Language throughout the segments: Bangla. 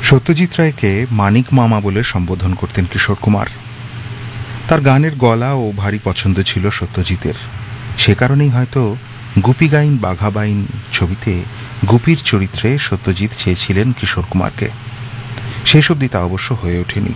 সত্যজিৎ রায়কে মানিক মামা বলে সম্বোধন করতেন কিশোর কুমার। তার গানের গলা ও ভারী পছন্দ ছিল সত্যজিতের। সে কারণেই হয়তো গুপি গাইন বাঘা বাইন ছবিতে গুপির চরিত্রে সত্যজিৎ চেয়েছিলেন কিশোর কুমারকে। শেষ অবধি তা অবশ্য হয়ে ওঠেনি।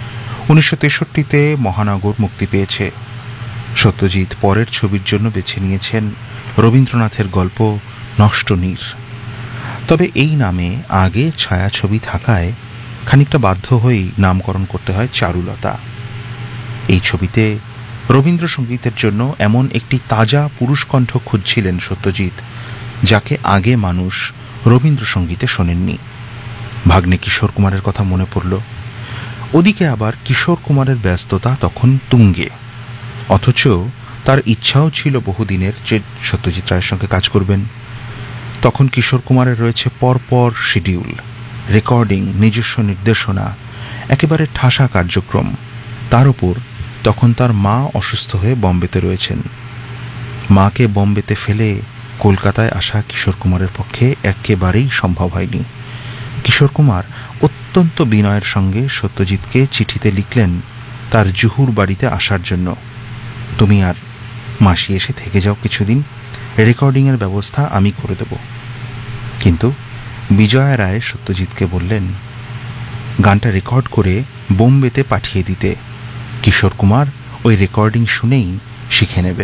1963-তে মহানগর মুক্তি পেয়েছে। সত্যজিৎ পরের ছবির জন্য বেছে নিয়েছেন রবীন্দ্রনাথের গল্প নষ্ট নীর। তবে এই নামে আগে ছায়াছবি থাকায় খানিকটা বাধ্য হয়েই নামকরণ করতে হয় চারুলতা। এই ছবিতে রবীন্দ্রসঙ্গীতের জন্য এমন একটি তাজা পুরুষকণ্ঠ খুঁজছিলেন সত্যজিৎ, যাকে আগে মানুষ রবীন্দ্রসঙ্গীতে শোনেননি। ভাগ্নে কিশোর কুমারের কথা মনে পড়ল। ওদিকে আবার কিশোর কুমারের ব্যস্ততা তখন তুঙ্গে, অথচ তার ইচ্ছাও ছিল বহুদিনের যে সত্যজিৎ রায়ের সঙ্গে কাজ করবেন। তখন কিশোর কুমারের রয়েছে পরপর শিডিউল, রেকর্ডিং, নিজস্ব নির্দেশনা, একেবারে ঠাসা কার্যক্রম। তার উপর তখন তার মা অসুস্থ হয়ে বম্বেতে রয়েছেন। মাকে বম্বেতে ফেলে কলকাতায় আসা কিশোর কুমারের পক্ষে একেবারেই সম্ভব হয়নি। কিশোর কুমার অত্যন্ত বিনয়ের সঙ্গে সত্যজিৎকে চিঠিতে লিখলেন তার জুহুর বাড়িতে আসার জন্য। তুমি আর মাসি এসে থেকে যাও কিছুদিন, রেকর্ডিংয়ের ব্যবস্থা আমি করে দেব। কিন্তু বিজয়া রায় সত্যজিৎকে বললেন গানটা রেকর্ড করে বোম্বেতে পাঠিয়ে দিতে। কিশোর কুমার ওই রেকর্ডিং শুনেই শিখে নেবে।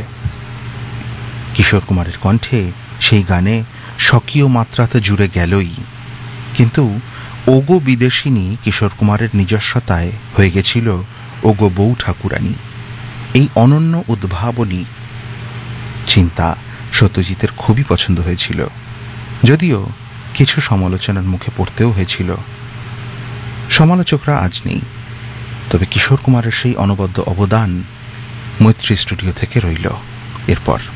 কিশোর কুমারের কণ্ঠে সেই গানে স্বকীয় মাত্রাতে জুড়ে গেলই, কিন্তু ওগো বিদেশিনী কিশোর কুমারের নিজস্বতায় হয়ে গেছিল ওগো বউ ঠাকুরানী। এই অনন্য উদ্ভাবনী চিন্তা সত্যজিতের খুবই পছন্দ হয়েছিল, যদিও কিছু সমালোচনার মুখে পড়তেও হয়েছিল। সমালোচকরা আজ নেই, তবে কিশোর কুমারের সেই অনবদ্য অবদান মৈত্রী স্টুডিও থেকে রইল এরপর।